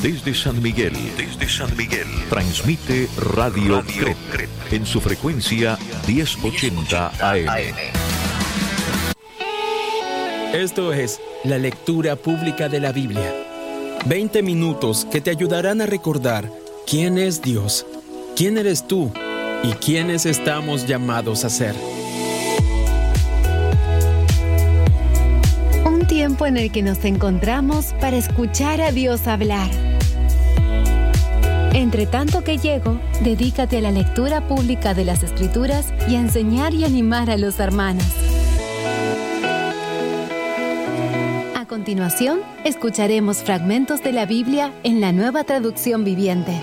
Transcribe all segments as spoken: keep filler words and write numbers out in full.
Desde San Miguel, desde San Miguel, transmite Radio, Radio Crep, Crep en su frecuencia diez ochenta A M. Esto es la lectura pública de la Biblia. veinte minutos que te ayudarán a recordar quién es Dios, quién eres tú y quiénes estamos llamados a ser. Un tiempo en el que nos encontramos para escuchar a Dios hablar. Entre tanto que llego, dedícate a la lectura pública de las Escrituras y a enseñar y animar a los hermanos. A continuación, escucharemos fragmentos de la Biblia en la Nueva Traducción Viviente.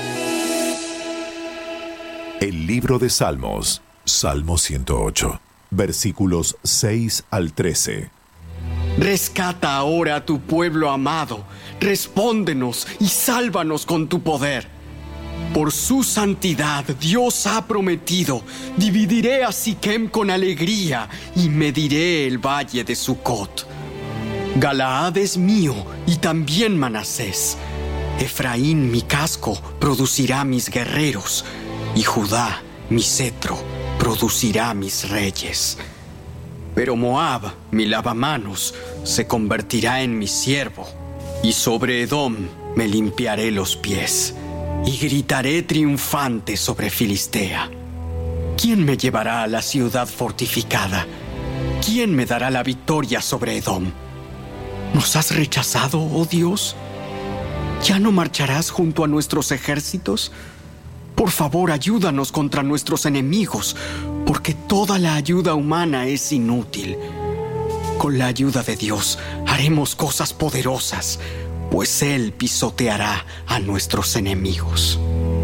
El libro de Salmos, Salmo ciento ocho, versículos seis al trece. Rescata ahora a tu pueblo amado, respóndenos y sálvanos con tu poder. Por su santidad, Dios ha prometido, dividiré a Siquem con alegría y mediré el valle de Sucot. Galaad es mío y también Manasés. Efraín, mi casco, producirá mis guerreros, y Judá, mi cetro, producirá mis reyes. Pero Moab, mi lavamanos, se convertirá en mi siervo, y sobre Edom me limpiaré los pies, y gritaré triunfante sobre Filistea. ¿Quién me llevará a la ciudad fortificada? ¿Quién me dará la victoria sobre Edom? ¿Nos has rechazado, oh Dios? ¿Ya no marcharás junto a nuestros ejércitos? Por favor, ayúdanos contra nuestros enemigos, porque toda la ayuda humana es inútil. Con la ayuda de Dios haremos cosas poderosas, pues Él pisoteará a nuestros enemigos.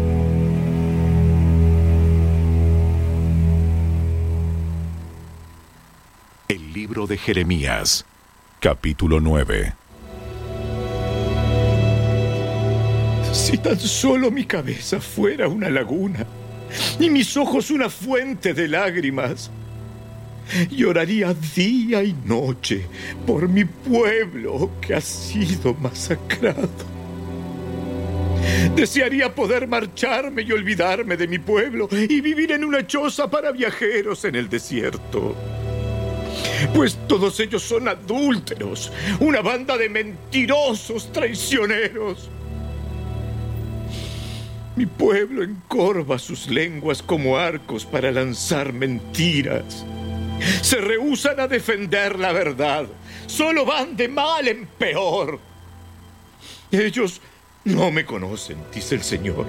El libro de Jeremías, capítulo nueve. Si tan solo mi cabeza fuera una laguna y mis ojos una fuente de lágrimas, lloraría día y noche por mi pueblo que ha sido masacrado. Desearía poder marcharme y olvidarme de mi pueblo y vivir en una choza para viajeros en el desierto. Pues todos ellos son adúlteros, una banda de mentirosos traicioneros. Mi pueblo encorva sus lenguas como arcos para lanzar mentiras. Se rehúsan a defender la verdad. Solo van de mal en peor. Ellos no me conocen, dice el Señor.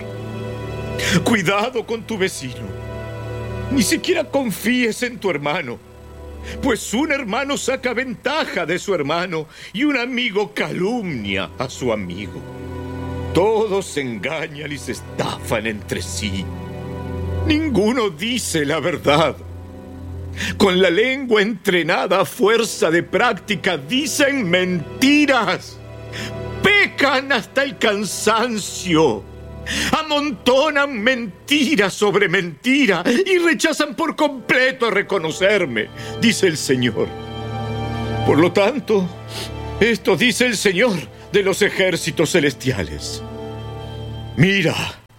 Cuidado con tu vecino. Ni siquiera confíes en tu hermano, pues un hermano saca ventaja de su hermano y un amigo calumnia a su amigo. Todos se engañan y se estafan entre sí. Ninguno dice la verdad. Con la lengua entrenada a fuerza de práctica dicen mentiras. Pecan hasta el cansancio. Amontonan mentira sobre mentira y rechazan por completo reconocerme, dice el Señor. Por lo tanto, esto dice el Señor de los ejércitos celestiales: mira,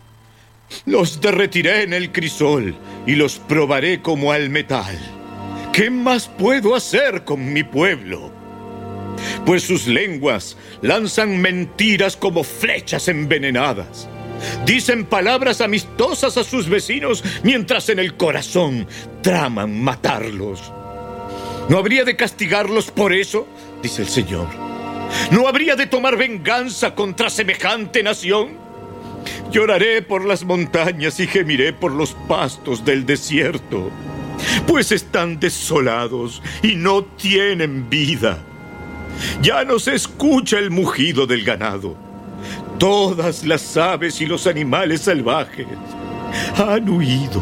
los derretiré en el crisol y los probaré como al metal. ¿Qué más puedo hacer con mi pueblo? Pues sus lenguas lanzan mentiras como flechas envenenadas. Dicen palabras amistosas a sus vecinos, mientras en el corazón traman matarlos. ¿No habría de castigarlos por eso?, dice el Señor. ¿No habría de tomar venganza contra semejante nación? Lloraré por las montañas y gemiré por los pastos del desierto, pues están desolados y no tienen vida. Ya no se escucha el mugido del ganado. Todas las aves y los animales salvajes han huido.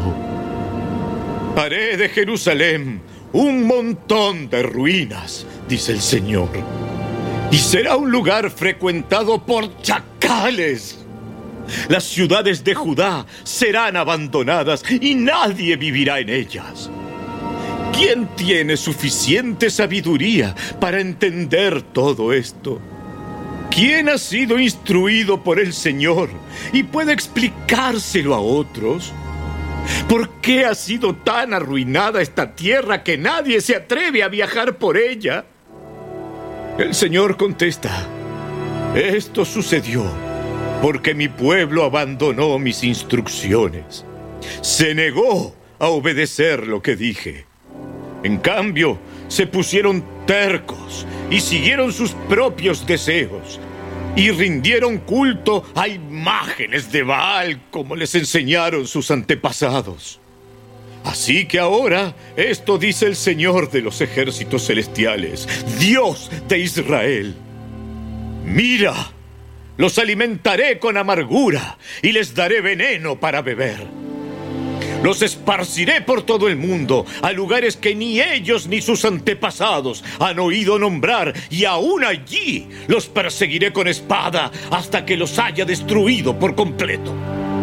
Haré de Jerusalén un montón de ruinas, dice el Señor, y será un lugar frecuentado por chacales. Las ciudades de Judá serán abandonadas y nadie vivirá en ellas. ¿Quién tiene suficiente sabiduría para entender todo esto? ¿Quién ha sido instruido por el Señor y puede explicárselo a otros? ¿Por qué ha sido tan arruinada esta tierra que nadie se atreve a viajar por ella? El Señor contesta: esto sucedió porque mi pueblo abandonó mis instrucciones. Se negó a obedecer lo que dije. En cambio, se pusieron tercos y siguieron sus propios deseos y rindieron culto a imágenes de Baal como les enseñaron sus antepasados. Así que ahora, esto dice el Señor de los ejércitos celestiales, Dios de Israel: mira, los alimentaré con amargura y les daré veneno para beber. Los esparciré por todo el mundo, a lugares que ni ellos ni sus antepasados han oído nombrar, y aún allí los perseguiré con espada hasta que los haya destruido por completo.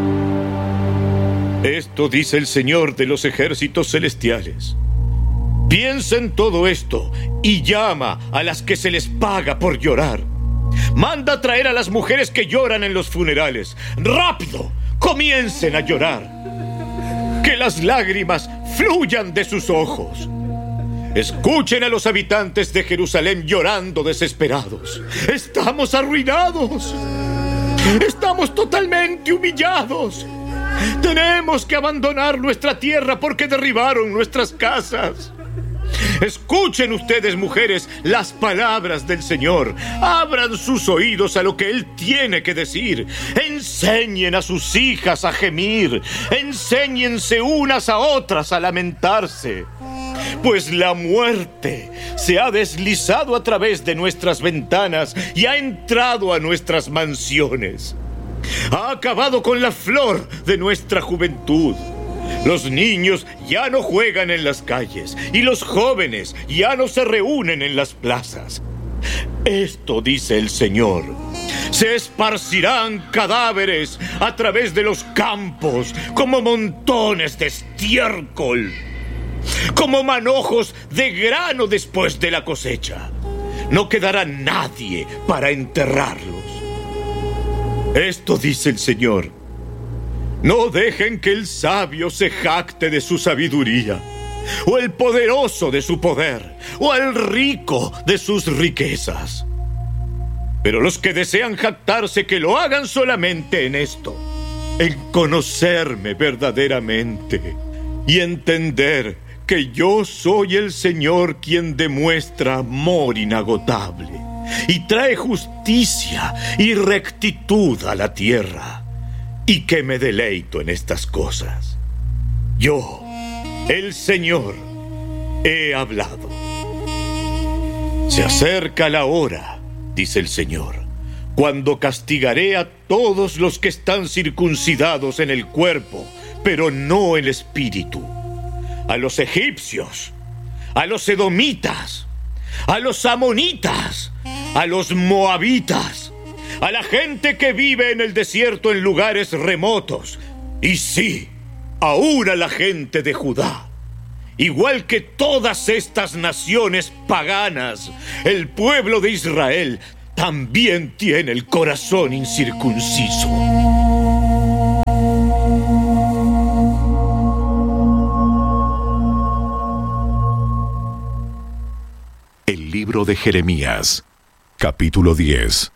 Esto dice el Señor de los ejércitos celestiales. Piensa en todo esto y llama a las que se les paga por llorar. Manda traer a las mujeres que lloran en los funerales. ¡Rápido! ¡Comiencen a llorar! Que las lágrimas fluyan de sus ojos. Escuchen a los habitantes de Jerusalén llorando desesperados. Estamos arruinados. Estamos totalmente humillados. Tenemos que abandonar nuestra tierra porque derribaron nuestras casas. Escuchen ustedes, mujeres, las palabras del Señor. Abran sus oídos a lo que Él tiene que decir. Enseñen a sus hijas a gemir. Enséñense unas a otras a lamentarse. Pues la muerte se ha deslizado a través de nuestras ventanas y ha entrado a nuestras mansiones. Ha acabado con la flor de nuestra juventud. Los niños ya no juegan en las calles y los jóvenes ya no se reúnen en las plazas. Esto dice el Señor: se esparcirán cadáveres a través de los campos como montones de estiércol, como manojos de grano después de la cosecha. No quedará nadie para enterrarlos. Esto dice el Señor: no dejen que el sabio se jacte de su sabiduría, o el poderoso de su poder, o el rico de sus riquezas. Pero los que desean jactarse, que lo hagan solamente en esto: en conocerme verdaderamente y entender que yo soy el Señor quien demuestra amor inagotable y trae justicia y rectitud a la tierra. Y que me deleito en estas cosas. Yo, el Señor, he hablado. Se acerca la hora, dice el Señor, cuando castigaré a todos los que están circuncidados en el cuerpo, pero no el espíritu. A los egipcios, a los edomitas, a los amonitas, a los moabitas, a la gente que vive en el desierto en lugares remotos, y sí, aún a la gente de Judá. Igual que todas estas naciones paganas, el pueblo de Israel también tiene el corazón incircunciso. El libro de Jeremías, capítulo diez.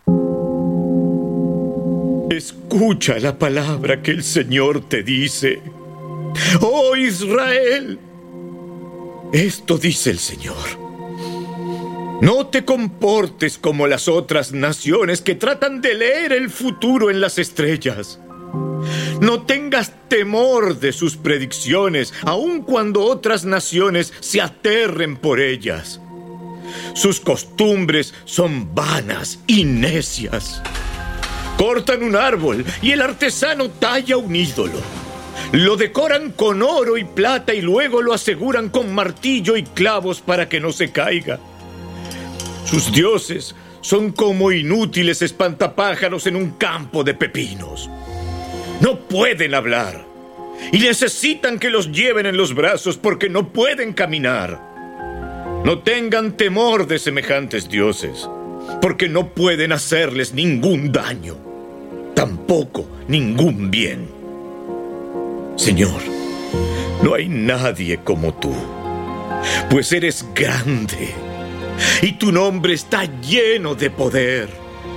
Escucha la palabra que el Señor te dice. ¡Oh Israel! Esto dice el Señor: no te comportes como las otras naciones que tratan de leer el futuro en las estrellas. No tengas temor de sus predicciones, aun cuando otras naciones se aterren por ellas. Sus costumbres son vanas y necias. Cortan un árbol y el artesano talla un ídolo. Lo decoran con oro y plata y luego lo aseguran con martillo y clavos para que no se caiga. Sus dioses son como inútiles espantapájaros en un campo de pepinos. No pueden hablar y necesitan que los lleven en los brazos porque no pueden caminar. No tengan temor de semejantes dioses. porque no pueden hacerles ningún daño, tampoco ningún bien. Señor, no hay nadie como tú, pues eres grande y tu nombre está lleno de poder.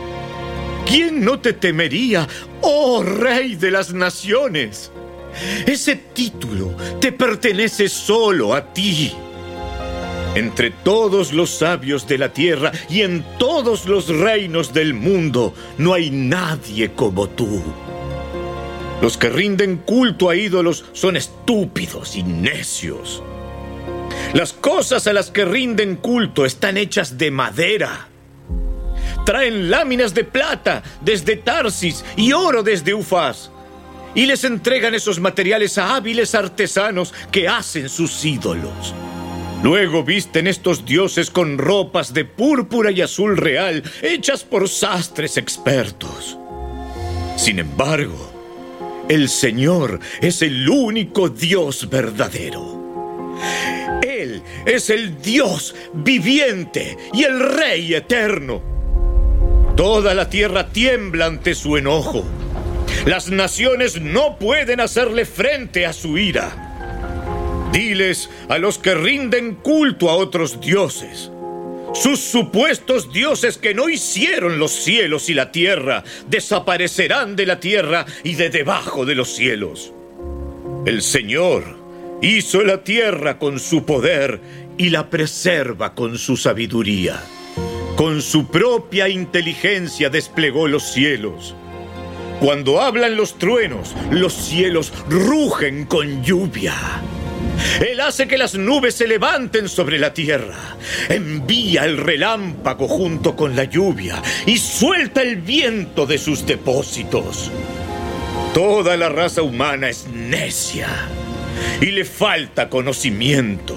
¿Quién no te temería, oh Rey de las Naciones? Ese título te pertenece solo a ti. Entre todos los sabios de la tierra y en todos los reinos del mundo, no hay nadie como tú. Los que rinden culto a ídolos son estúpidos y necios. Las cosas a las que rinden culto están hechas de madera. Traen láminas de plata desde Tarsis y oro desde Ufaz, y les entregan esos materiales a hábiles artesanos que hacen sus ídolos. Luego visten estos dioses con ropas de púrpura y azul real, hechas por sastres expertos. Sin embargo, el Señor es el único Dios verdadero. Él es el Dios viviente y el Rey eterno. Toda la tierra tiembla ante su enojo. Las naciones no pueden hacerle frente a su ira. Diles a los que rinden culto a otros dioses: sus supuestos dioses que no hicieron los cielos y la tierra desaparecerán de la tierra y de debajo de los cielos. El Señor hizo la tierra con su poder y la preserva con su sabiduría. Con su propia inteligencia desplegó los cielos. Cuando hablan los truenos, los cielos rugen con lluvia. Él hace que las nubes se levanten sobre la tierra, envía el relámpago junto con la lluvia y suelta el viento de sus depósitos. Toda la raza humana es necia y le falta conocimiento.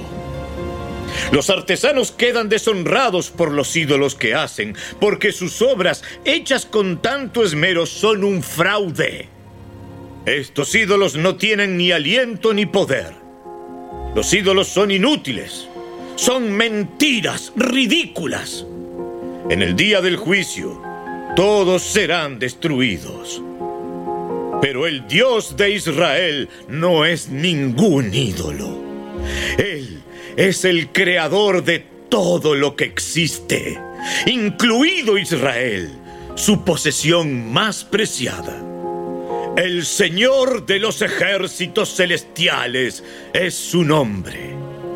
Los artesanos quedan deshonrados por los ídolos que hacen, porque sus obras, hechas con tanto esmero, son un fraude. Estos ídolos no tienen ni aliento ni poder. Los ídolos son inútiles, son mentiras ridículas. En el día del juicio, todos serán destruidos. Pero el Dios de Israel no es ningún ídolo. Él es el creador de todo lo que existe, incluido Israel, su posesión más preciada. El Señor de los ejércitos celestiales es su nombre.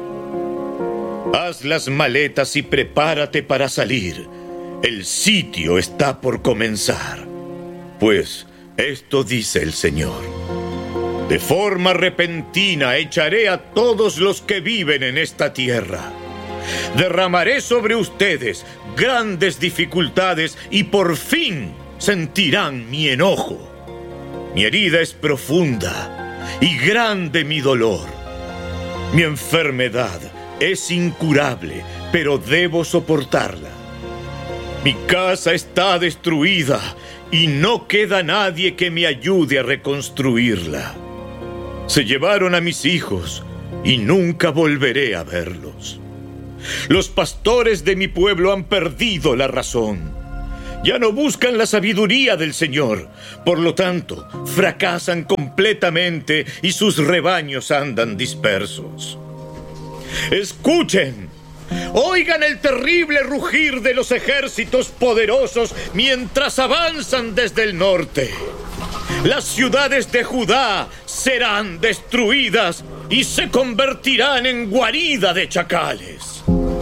Haz las maletas y prepárate para salir. El sitio está por comenzar. Pues esto dice el Señor: de forma repentina echaré a todos los que viven en esta tierra. Derramaré sobre ustedes grandes dificultades y por fin sentirán mi enojo. Mi herida es profunda y grande mi dolor. Mi enfermedad es incurable, pero debo soportarla. Mi casa está destruida y no queda nadie que me ayude a reconstruirla. Se llevaron a mis hijos y nunca volveré a verlos. Los pastores de mi pueblo han perdido la razón. Ya no buscan la sabiduría del Señor. Por lo tanto, fracasan completamente y sus rebaños andan dispersos. Escuchen, oigan el terrible rugir de los ejércitos poderosos mientras avanzan desde el norte. Las ciudades de Judá serán destruidas y se convertirán en guarida de chacales.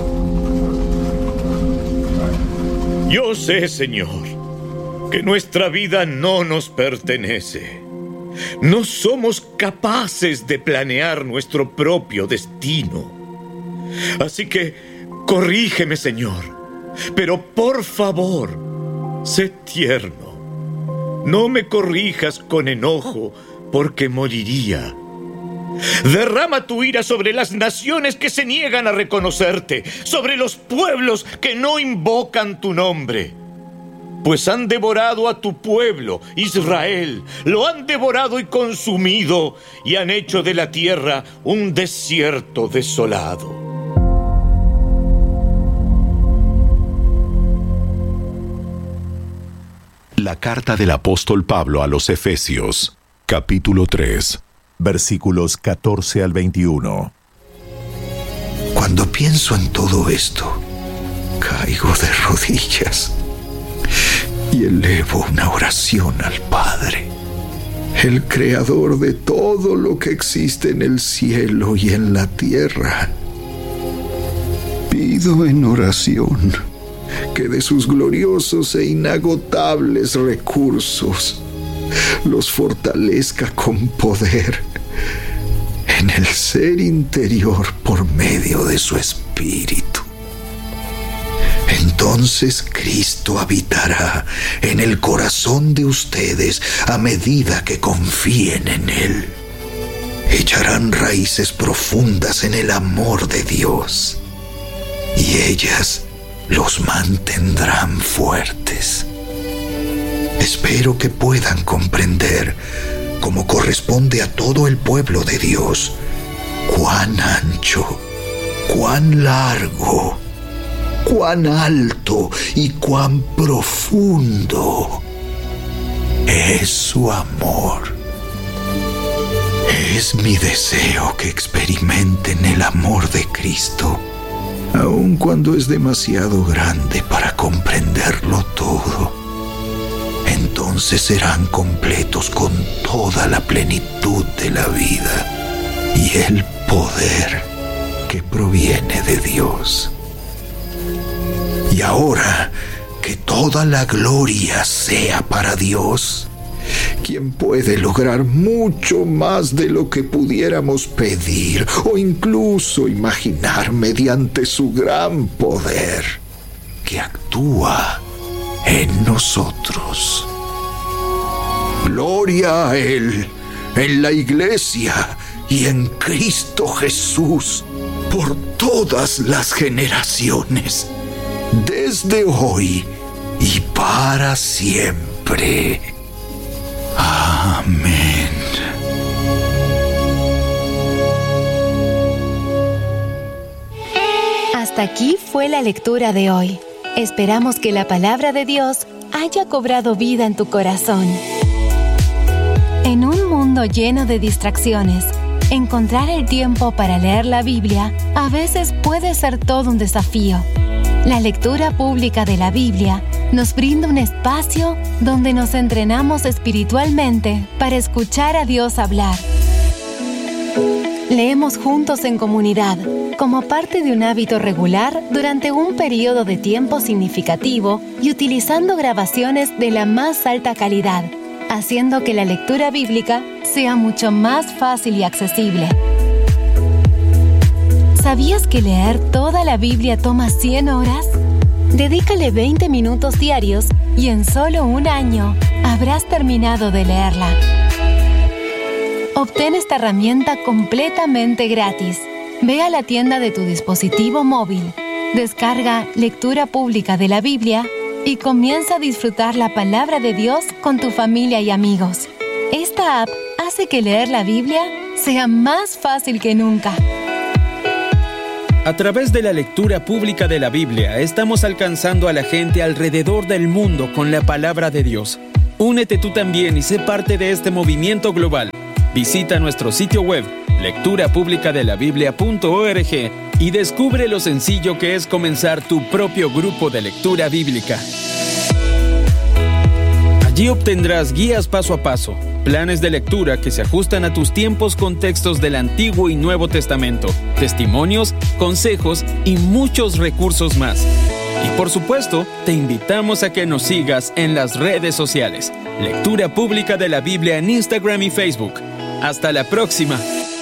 Yo sé, Señor, que nuestra vida no nos pertenece. No somos capaces de planear nuestro propio destino. Así que, corrígeme, Señor, pero por favor, sé tierno. No me corrijas con enojo, porque moriría. Derrama tu ira sobre las naciones que se niegan a reconocerte, sobre los pueblos que no invocan tu nombre. Pues han devorado a tu pueblo, Israel, lo han devorado y consumido, y han hecho de la tierra un desierto desolado. La carta del apóstol Pablo a los Efesios, capítulo tres, versículos catorce al veintiuno. Cuando pienso en todo esto, caigo de rodillas y elevo una oración al Padre, el creador de todo lo que existe en el cielo y en la tierra. Pido en oración que de sus gloriosos e inagotables recursos los fortalezca con poder en el ser interior por medio de su Espíritu. Entonces Cristo habitará en el corazón de ustedes a medida que confíen en Él. Echarán raíces profundas en el amor de Dios y ellas los mantendrán fuertes. Espero que puedan comprender, como corresponde a todo el pueblo de Dios, cuán ancho, cuán largo, cuán alto y cuán profundo es su amor. Es mi deseo que experimenten el amor de Cristo, aun cuando es demasiado grande para comprenderlo todo. Entonces serán completos con toda la plenitud de la vida y el poder que proviene de Dios. Y ahora que toda la gloria sea para Dios, quien puede lograr mucho más de lo que pudiéramos pedir o incluso imaginar mediante su gran poder que actúa en nosotros. Gloria a Él en la Iglesia y en Cristo Jesús por todas las generaciones, desde hoy y para siempre. Amén. Hasta aquí fue la lectura de hoy. Esperamos que la palabra de Dios haya cobrado vida en tu corazón. En un mundo lleno de distracciones, encontrar el tiempo para leer la Biblia a veces puede ser todo un desafío. La lectura pública de la Biblia nos brinda un espacio donde nos entrenamos espiritualmente para escuchar a Dios hablar. Leemos juntos en comunidad, como parte de un hábito regular durante un periodo de tiempo significativo y utilizando grabaciones de la más alta calidad, haciendo que la lectura bíblica sea mucho más fácil y accesible. ¿Sabías que leer toda la Biblia toma cien horas? Dedícale veinte minutos diarios y en solo un año habrás terminado de leerla. Obtén esta herramienta completamente gratis. Ve a la tienda de tu dispositivo móvil, descarga Lectura Pública de la Biblia y comienza a disfrutar la palabra de Dios con tu familia y amigos. Esta app hace que leer la Biblia sea más fácil que nunca. A través de la lectura pública de la Biblia, estamos alcanzando a la gente alrededor del mundo con la palabra de Dios. Únete tú también y sé parte de este movimiento global. Visita nuestro sitio web, lectura pública de la biblia punto org, y descubre lo sencillo que es comenzar tu propio grupo de lectura bíblica. Allí obtendrás guías paso a paso, planes de lectura que se ajustan a tus tiempos con textos del Antiguo y Nuevo Testamento, testimonios, consejos y muchos recursos más. Y por supuesto, te invitamos a que nos sigas en las redes sociales. Lectura Pública de la Biblia en Instagram y Facebook. ¡Hasta la próxima!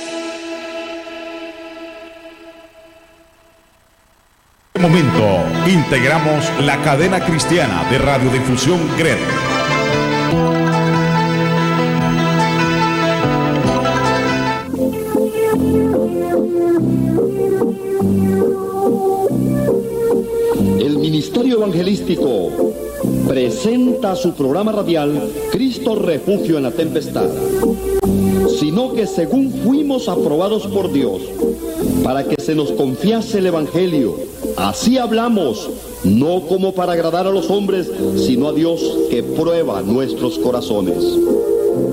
En este momento, integramos la cadena cristiana de radiodifusión Gret. El Ministerio Evangelístico presenta su programa radial Cristo Refugio en la Tempestad, sino que según fuimos aprobados por Dios para que se nos confiase el Evangelio, así hablamos, no como para agradar a los hombres, sino a Dios que prueba nuestros corazones.